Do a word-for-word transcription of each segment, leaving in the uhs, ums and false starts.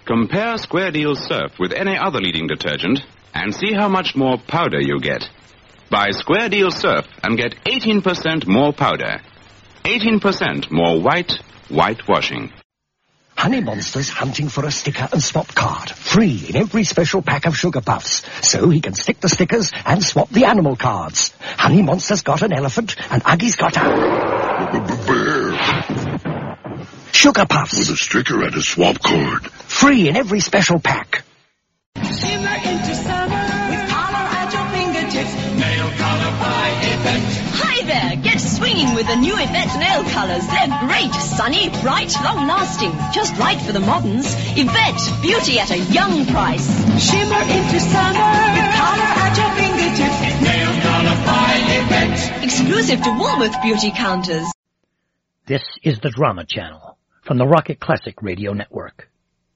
Compare Square Deal Surf with any other leading detergent and see how much more powder you get. Buy Square Deal Surf and get eighteen percent more powder. eighteen percent more white, white washing. Honey Monster's hunting for a sticker and swap card, free in every special pack of Sugar Puffs, so he can stick the stickers and swap the animal cards. Honey Monster's got an elephant, and Uggy's got a... bear. Sugar Puffs. With a sticker and a swap card. Free in every special pack. Shimmer into summer with color at your fingertips. Nail color by Yvette. Hi there, get swinging with the new Yvette nail colors. They're great, sunny, bright, long-lasting. Just right for the moderns. Yvette, beauty at a young price. Shimmer into summer with color at your fingertips. Nail color by Yvette. Exclusive to Woolworth beauty counters. This is the Drama Channel from the Rocket Classic Radio Network.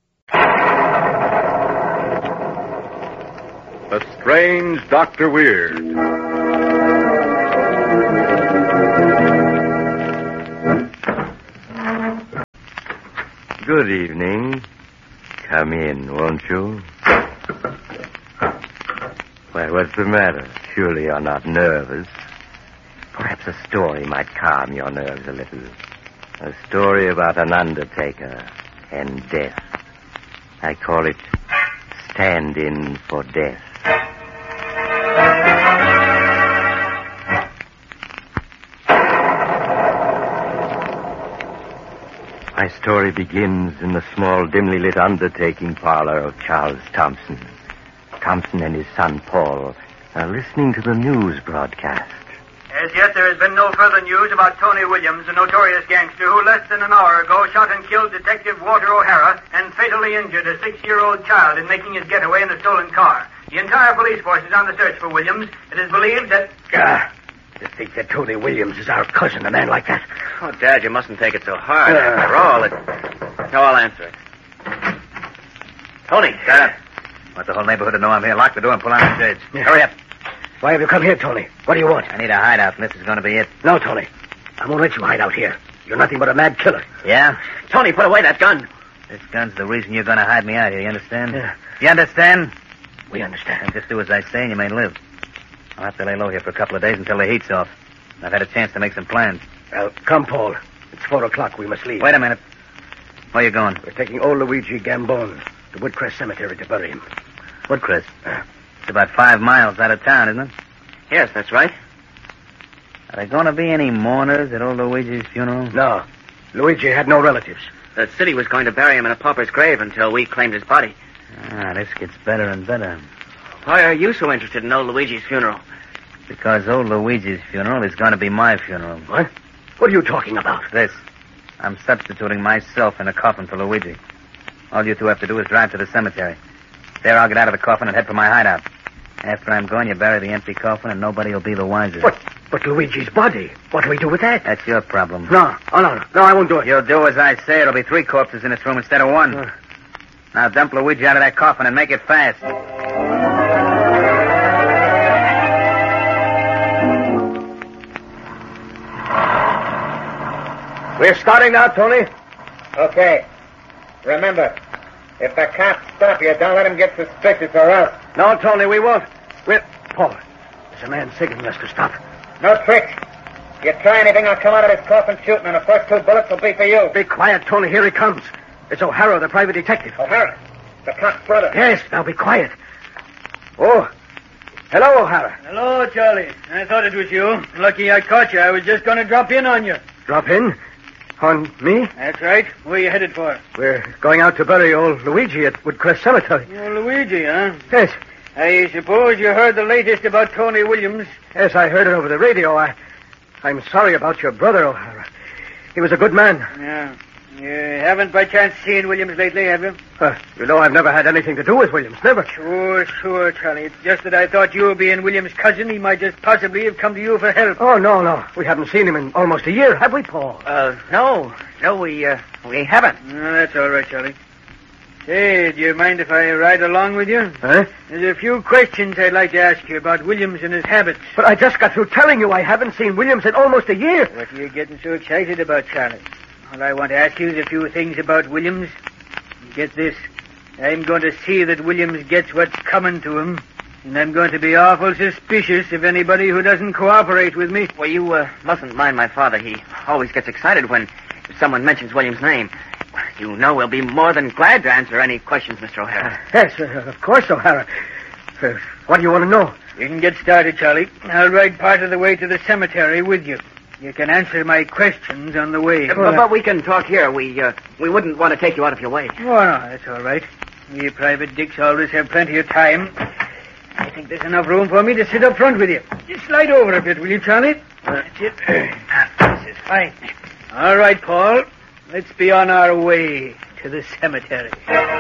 The Strange Doctor Weird. Good evening. Come in, won't you? Well, what's the matter? Surely you're not nervous. Perhaps a story might calm your nerves a little. A story about an undertaker and death. I call it Stand In for Death. My story begins in the small, dimly lit undertaking parlor of Charles Thompson. Thompson and his son, Paul, are listening to the news broadcast. As yet, there has been no further news about Tony Williams, a notorious gangster who less than an hour ago shot and killed Detective Walter O'Hara and fatally injured a six-year-old child in making his getaway in a stolen car. The entire police force is on the search for Williams. It is believed that... Ah, to think that Tony Williams is our cousin, a man like that. Oh, Dad, you mustn't take it so hard. Uh, After all, it... No, I'll answer it. Tony, Dad. Want the whole neighborhood to know I'm here. Lock the door and pull on the shades. Yeah. Hurry up. Why have you come here, Tony? What do you want? I need a hideout, and this is going to be it. No, Tony. I won't let you hide out here. You're nothing but a mad killer. Yeah? Tony, put away that gun. This gun's the reason you're going to hide me out here, you understand? Yeah. You understand? We understand. And just do as I say and you may live. I'll have to lay low here for a couple of days until the heat's off. I've had a chance to make some plans. Well, come, Paul. It's four o'clock. We must leave. Wait a minute. Where are you going? We're taking old Luigi Gambone to Woodcrest Cemetery to bury him. Woodcrest? Uh, it's about five miles out of town, isn't it? Yes, that's right. Are there going to be any mourners at old Luigi's funeral? No. Luigi had no relatives. The city was going to bury him in a pauper's grave until we claimed his body. Ah, this gets better and better. Why are you so interested in old Luigi's funeral? Because old Luigi's funeral is going to be my funeral. What? What are you talking about? This. I'm substituting myself in a coffin for Luigi. All you two have to do is drive to the cemetery. There I'll get out of the coffin and head for my hideout. After I'm gone, you bury the empty coffin and nobody will be the wiser. But, but Luigi's body. What do we do with that? That's your problem. No. Oh, no, no. No, I won't do it. You'll do as I say. It'll be three corpses in this room instead of one. Uh. Now dump Luigi out of that coffin and make it fast. We're starting now, Tony. Okay. Remember, if the cops stop you, don't let them get suspicious or else. No, Tony, we won't. We're... Paul, there's a man signaling us to stop. No tricks. If you try anything, I'll come out of this coffin shooting, and the first two bullets will be for you. Be quiet, Tony. Here he comes. It's O'Hara, the private detective. O'Hara? The cop's brother. Yes, now be quiet. Oh. Hello, O'Hara. Hello, Charlie. I thought it was you. Lucky I caught you. I was just going to drop in on you. Drop in? On me? That's right. Where are you headed for? We're going out to bury old Luigi at Woodcrest Cemetery. Oh, Luigi, huh? Yes. I suppose you heard the latest about Tony Williams. Yes, I heard it over the radio. I, I'm sorry about your brother, O'Hara. He was a good man. Yeah. You haven't by chance seen Williams lately, have you? Uh, you know I've never had anything to do with Williams. Never. Sure, sure, Charlie. It's just that I thought you being Williams' cousin, he might just possibly have come to you for help. Oh, no, no. We haven't seen him in almost a year, have we, Paul? Uh, no. No, we, uh, we haven't. No, that's all right, Charlie. Say, do you mind if I ride along with you? Huh? There's a few questions I'd like to ask you about Williams and his habits. But I just got through telling you I haven't seen Williams in almost a year. What are you getting so excited about, Charlie? All I want to ask you is a few things about Williams. Get this. I'm going to see that Williams gets what's coming to him. And I'm going to be awful suspicious of anybody who doesn't cooperate with me. Well, you uh, mustn't mind my father. He always gets excited when someone mentions William's name. You know we'll be more than glad to answer any questions, Mister O'Hara. Uh, yes, uh, of course, O'Hara. Uh, what do you want to know? You can get started, Charlie. I'll ride part of the way to the cemetery with you. You can answer my questions on the way. Uh, but, but we can talk here. We uh, we wouldn't want to take you out of your way. Oh, no, that's all right. We private dicks always have plenty of time. I think there's enough room for me to sit up front with you. Just slide over a bit, will you, Charlie? That's it. This is fine. All right, Paul. Let's be on our way to the cemetery.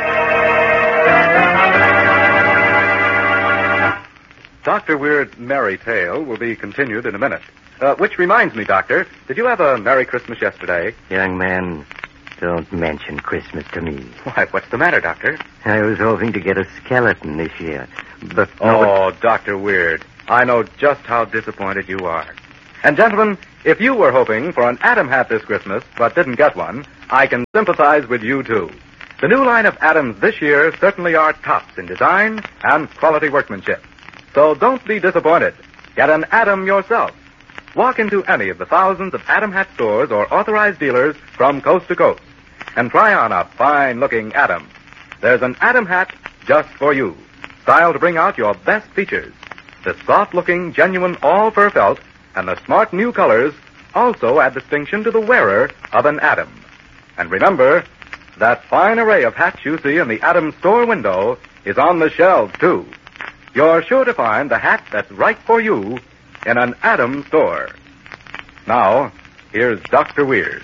Doctor Weird's merry tale will be continued in a minute. Uh, which reminds me, Doctor, did you have a Merry Christmas yesterday? Young man, don't mention Christmas to me. Why, what's the matter, Doctor? I was hoping to get a skeleton this year, but... Oh, Doctor Weird, I know just how disappointed you are. And, gentlemen, if you were hoping for an Atom hat this Christmas, but didn't get one, I can sympathize with you, too. The new line of Atoms this year certainly are tops in design and quality workmanship. So don't be disappointed. Get an Atom yourself. Walk into any of the thousands of Atom hat stores or authorized dealers from coast to coast and try on a fine-looking Atom. There's an Atom hat just for you, styled to bring out your best features. The soft-looking, genuine all-fur felt and the smart new colors also add distinction to the wearer of an Atom. And remember, that fine array of hats you see in the Atom store window is on the shelves, too. You're sure to find the hat that's right for you in an Atom store. Now, here's Doctor Weird.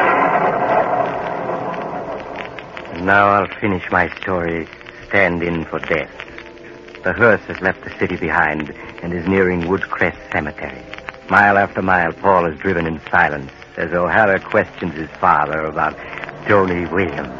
Now I'll finish my story, Stand In for Death. The hearse has left the city behind and is nearing Woodcrest Cemetery. Mile after mile, Paul is driven in silence as O'Hara questions his father about Tony Williams.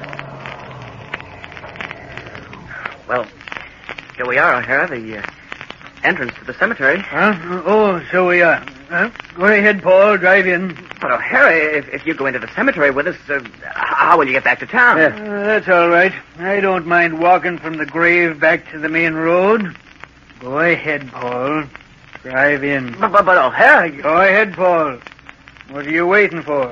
Well, here we are, O'Hara, the uh, entrance to the cemetery. Huh? Oh, so we are. Huh? Go ahead, Paul. Drive in. But, O'Hara, if, if you go into the cemetery with us, uh, how will you get back to town? Yeah. Uh, that's all right. I don't mind walking from the grave back to the main road. Go ahead, Paul. Drive in. But, but, but O'Hara... You... Go ahead, Paul. What are you waiting for?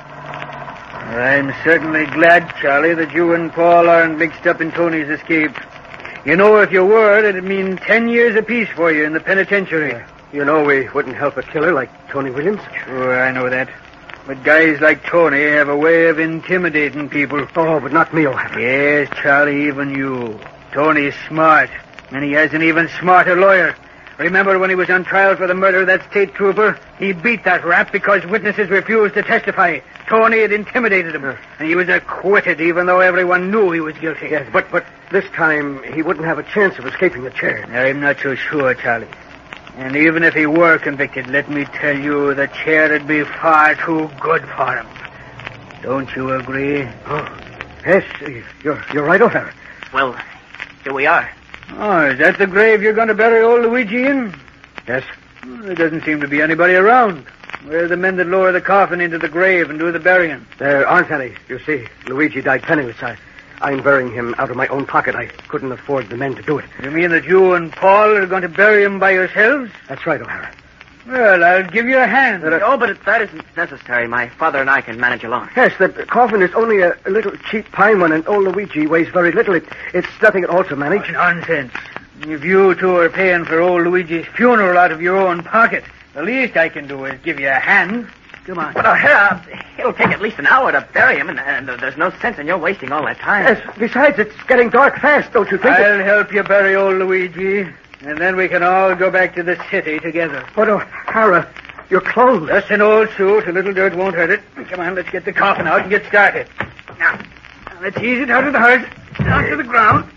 I'm certainly glad, Charlie, that you and Paul aren't mixed up in Tony's escape. You know, if you were, it'd mean ten years apiece for you in the penitentiary. Uh, you know we wouldn't help a killer like Tony Williams. Sure, I know that. But guys like Tony have a way of intimidating people. Oh, but not me, O'Hara. Yes, Charlie, even you. Tony's smart, and he has an even smarter lawyer. Remember when he was on trial for the murder of that state trooper? He beat that rap because witnesses refused to testify. Tony had intimidated him, uh, and he was acquitted even though everyone knew he was guilty. Yes, but, but this time he wouldn't have a chance of escaping the chair. I'm not so sure, Charlie. And even if he were convicted, let me tell you, the chair would be far too good for him. Don't you agree? Oh, yes, you're, you're right, O'Hara. Well, here we are. Oh, is that the grave you're going to bury old Luigi in? Yes. Well, there doesn't seem to be anybody around. Where are the men that lower the coffin into the grave and do the burying? There aren't any. You see, Luigi died penniless. I, I'm burying him out of my own pocket. I couldn't afford the men to do it. You mean that you and Paul are going to bury him by yourselves? That's right, O'Hara. Well, I'll give you a hand. Uh, oh, but that isn't necessary. My father and I can manage alone. Yes, the coffin is only a, a little cheap pine one, and old Luigi weighs very little. It, it's nothing at all to manage. Oh, nonsense. If you two are paying for old Luigi's funeral out of your own pocket, the least I can do is give you a hand. Come on. But, O'Hara, it'll take at least an hour to bury him, and, and there's no sense in your wasting all that time. Yes, besides, it's getting dark fast, don't you think? I'll help you bury old Luigi, and then we can all go back to the city together. But, O'Hara, your clothes. Just an old suit. A little dirt won't hurt it. Come on, let's get the coffin out and get started. Now, let's ease it out of the hearse, down to the ground.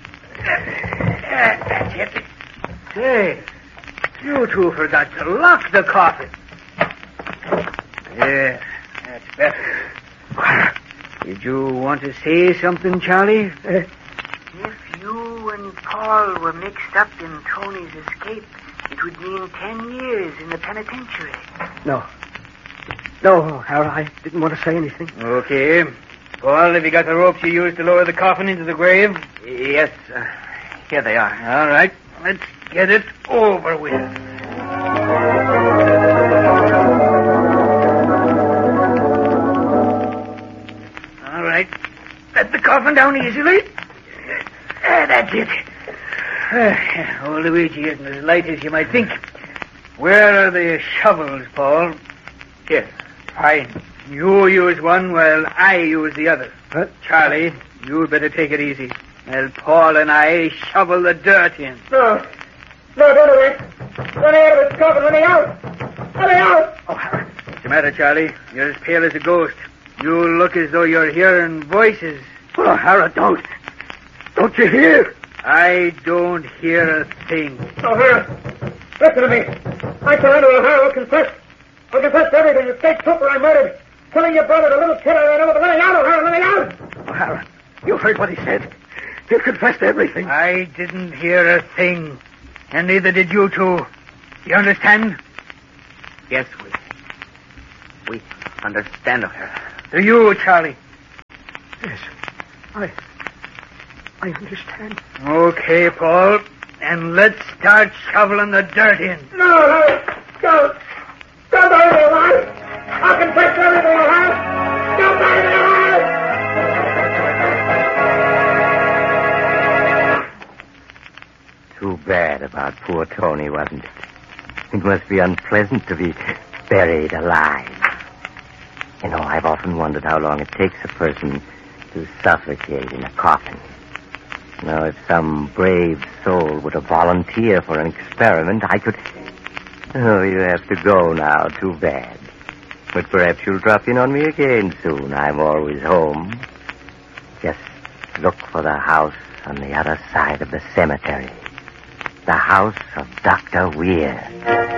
That's it. Say, you two forgot to lock the coffin. Yeah, that's better. Did you want to say something, Charlie? Uh, if you and Paul were mixed up in Tony's escape, it would mean ten years in the penitentiary. No. No, O'Hara, I didn't want to say anything. Okay. Paul, have you got the ropes you used to lower the coffin into the grave? Yes, uh, here they are. All right, let's get it over with. All right, let the coffin down easily. Ah, that's it. Uh, old Luigi isn't as light as you might think. Where are the shovels, Paul? Here. Fine. You use one while I use the other. Huh? Charlie, you'd better take it easy. While Paul and I shovel the dirt in. No. No, don't do it. Let me out of this coffin. Let me out. Let me out. Oh, what's the matter, Charlie? You're as pale as a ghost. You look as though you're hearing voices. Oh, Harry, don't. Don't you hear? I don't hear a thing. Oh, Harry, listen to me. I surrender, O'Hara. I'll confess. I'll confess to everything. The state trooper I murdered. Killing your brother, the little kid I ran over. Let me out, O'Hara. Let me out. O'Hara, you heard what he said. He'll confess to everything. I didn't hear a thing. And neither did you two. You understand? Yes, we... We understand, O'Hara. Do you, Charlie? Yes. I... I understand. Okay, Paul. And let's start shoveling the dirt in. No, no. Don't. Don't bury me alive. I'll confess to everything, O'Hara. Don't bury me alive. Too bad about poor Tony, wasn't it? It must be unpleasant to be buried alive. You know, I've often wondered how long it takes a person to suffocate in a coffin. Now, if some brave soul were to volunteer for an experiment, I could... Oh, you have to go now. Too bad. But perhaps you'll drop in on me again soon. I'm always home. Just look for the house on the other side of the cemetery. The house of Doctor Weir.